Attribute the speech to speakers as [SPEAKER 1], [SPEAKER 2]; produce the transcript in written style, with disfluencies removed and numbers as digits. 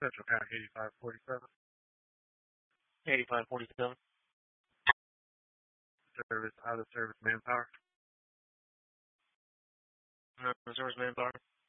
[SPEAKER 1] Central County 8547.
[SPEAKER 2] 8547.
[SPEAKER 1] Service, out of service manpower.
[SPEAKER 2] Service manpower.